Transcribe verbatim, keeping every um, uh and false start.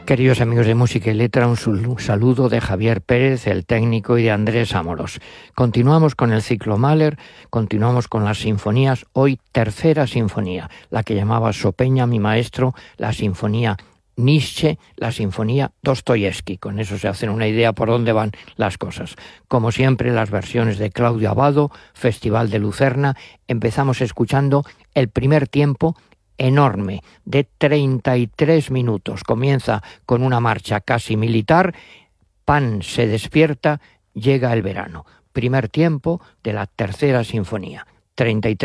Queridos amigos de Música y Letra, un saludo de Javier Pérez, el técnico, y de Andrés Ámoros. Continuamos con el ciclo Mahler, continuamos con las sinfonías, hoy tercera sinfonía, la que llamaba Sopeña, mi maestro, la sinfonía Nietzsche, la sinfonía Dostoyevsky. Con eso se hacen una idea por dónde van las cosas. Como siempre, las versiones de Claudio Abbado, Festival de Lucerna. Empezamos escuchando el primer tiempo, enorme, de treinta y tres minutos. Comienza con una marcha casi militar. Pan se despierta, llega el verano. Primer tiempo de la tercera sinfonía. treinta y tres